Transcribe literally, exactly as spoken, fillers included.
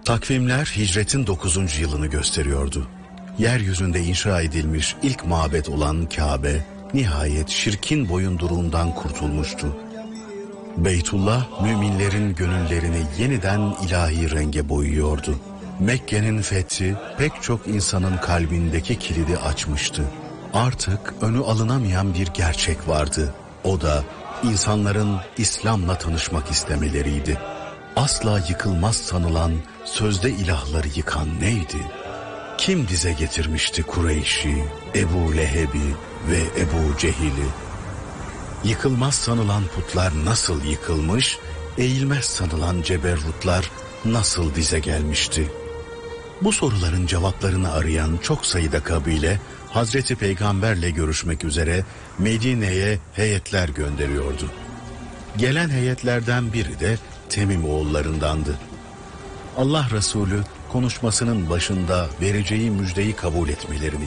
Takvimler hicretin dokuzuncu yılını gösteriyordu. Yeryüzünde inşa edilmiş ilk mabet olan Kabe, nihayet şirkin boyunduruğundan kurtulmuştu. Beytullah, müminlerin gönüllerini yeniden ilahi renge boyuyordu. Mekke'nin fethi pek çok insanın kalbindeki kilidi açmıştı. Artık önü alınamayan bir gerçek vardı. O da insanların İslam'la tanışmak istemeleriydi. Asla yıkılmaz sanılan sözde ilahları yıkan neydi? Kim dize getirmişti Kureyş'i, Ebu Leheb'i ve Ebu Cehil'i? Yıkılmaz sanılan putlar nasıl yıkılmış, eğilmez sanılan ceberrutlar nasıl dize gelmişti? Bu soruların cevaplarını arayan çok sayıda kabile, Hazreti Peygamberle görüşmek üzere Medine'ye heyetler gönderiyordu. Gelen heyetlerden biri de Temim oğullarındandı. Allah Resulü konuşmasının başında vereceği müjdeyi kabul etmelerini